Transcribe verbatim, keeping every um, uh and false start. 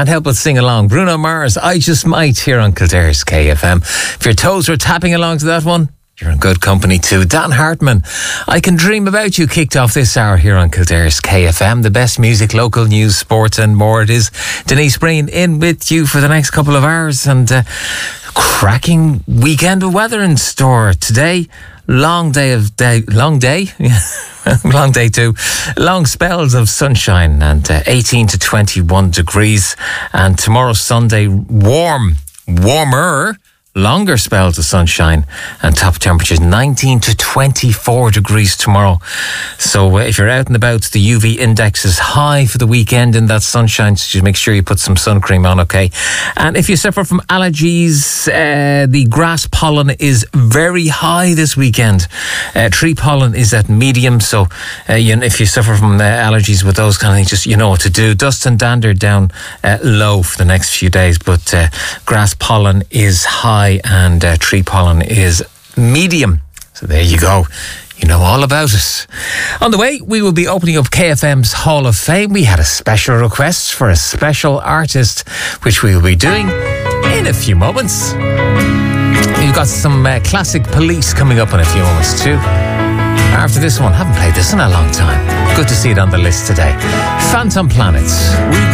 can't help but sing along. Bruno Mars, I Just Might, here on Kildare's K F M. If your toes were tapping along to that one, you're in good company too. Dan Hartman, I Can Dream About You, kicked off this hour here on Kildare's K F M. The best music, local news, sports and more. It is Denise Breen in with you for the next couple of hours, and uh, cracking weekend of weather in store today. Long day of day, long day, long day too. Long spells of sunshine and uh, eighteen to twenty-one degrees. And tomorrow, Sunday, warm, warmer, longer spells of sunshine and top temperatures nineteen to twenty-four degrees tomorrow. So uh, if you're out and about, the U V index is high for the weekend in that sunshine, so just make sure you put some sun cream on, okay? And if you suffer from allergies, uh, the grass pollen is very high this weekend. Uh, tree pollen is at medium, so uh, you know, if you suffer from uh, allergies with those kind of things, just you know what to do. Dust and dander down uh, low for the next few days, but uh, grass pollen is high and uh, tree pollen is medium. So there you go. You know all about it. On the way, we will be opening up K F M's Hall of Fame. We had a special request for a special artist, which we will be doing in a few moments. We've got some uh, classic Police coming up in a few moments too. After this one, haven't played this in a long time. Good to see it on the list today. Phantom Planets.